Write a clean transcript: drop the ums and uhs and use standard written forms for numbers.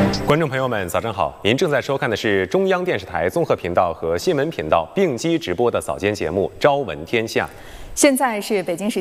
观众朋友们，早上好！您正在收看的是中央电视台综合频道和新闻频道并机直播的早间节目《朝闻天下》。 现在是北京时间